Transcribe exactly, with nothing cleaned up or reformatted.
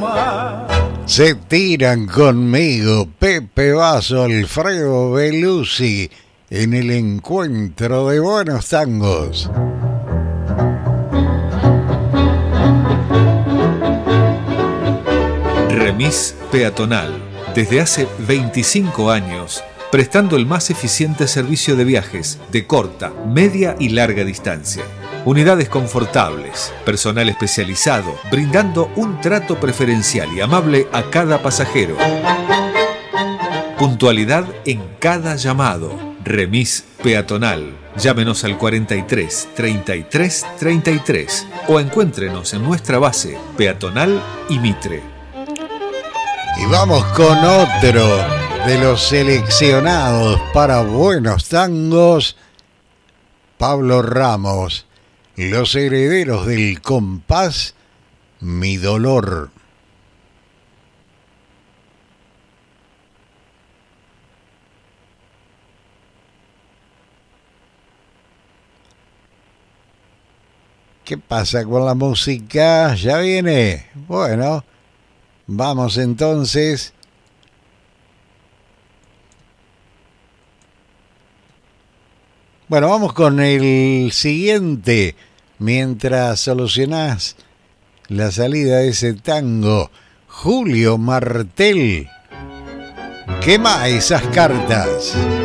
Se tiran conmigo Pepe Basso, Alfredo Belusi en el encuentro de buenos tangos. Remis Peatonal, desde hace veinticinco años, prestando el más eficiente servicio de viajes de corta, media y larga distancia. Unidades confortables, personal especializado, brindando un trato preferencial y amable a cada pasajero. Puntualidad en cada llamado. Remis Peatonal. Llámenos al cuarenta y tres, treinta y tres, treinta y tres o encuéntrenos en nuestra base peatonal y Mitre. Y vamos con otro de los seleccionados para buenos tangos, Pablo Ramos. Los herederos del compás, Mi dolor. ¿Qué pasa con la música? ¿Ya viene? Bueno, vamos entonces. Bueno, vamos con el siguiente, mientras solucionás la salida de ese tango. Julio Martel, quema esas cartas.